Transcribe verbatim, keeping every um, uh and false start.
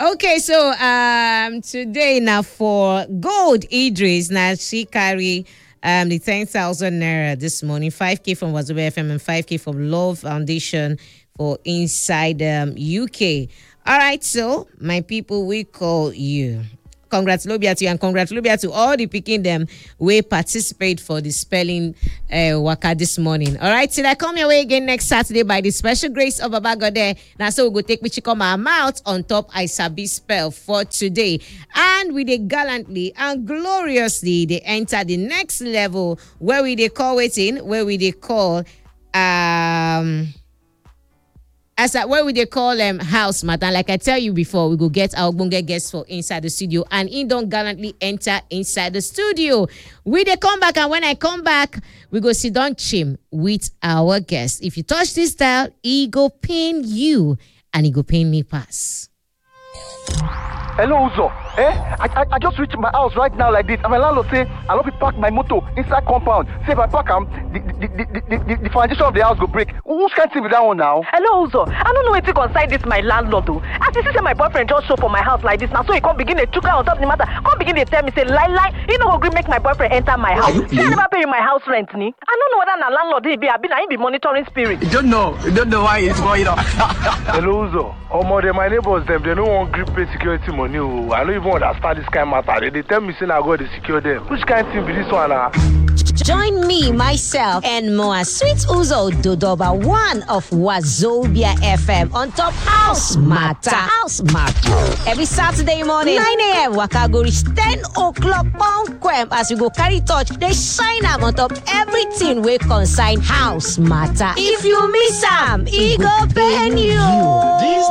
Okay, so um today now for Gold Idris, now she carry um the ten thousand naira this morning, five K from Wazobia F M and five K from Love Foundation for Inside um, U K. All right, so my people, we call you. Congratulations to you and congratulations to all the picking them we participate for the spelling uh, waka this morning. All right, till I come your way again next Saturday by the special grace of Baba Gode. Now, so we go take which come our mouth on top I sabi spell for today, and we they gallantly and gloriously they enter the next level where we they call it in where we they call um. As that where we they call them um, house matter. Like I tell you before, we go get our bunga guests for inside the studio, and he don't gallantly enter inside the studio. We they come back, and when I come back, we go sit down chim with our guests. If you touch this dial, he go pin you, and he go pin me pass. Hello, Uzo. Eh? I, I I just reached my house right now like this, and my landlord say I love to park my motor inside compound. Say if I park am, the the, the, the, the the foundation of the house go break. Who's can't see with that one now? Hello, Uzo. I don't know where to concern this my landlord though. As you see, my boyfriend just show for my house like this now, so he can't begin to chuka on top of the matter. Can't begin to tell me say lie lie. You know agree make my boyfriend enter my house. See, I never pay my house rent, ni. I don't know whether na landlord he be. I be na he be monitoring spirit. You don't know. You don't know why it's going on. Hello, Uzo. Oh, more than my neighbors them. They don't want grip pay security money. Oh. I don't even understand this kind of matter. They, they tell me say I go to secure them. Which kind of thing be this one? Uh? Join me, myself, and Moa Sweet Uzo Dodoba, one of Wazobia F M on top House Matter. House Matter. Every Saturday morning, nine a.m. Waka go reach ten o'clock on Quem as we go carry touch. They shine up on top everything we consign House Matter. If you miss them, he go pay you.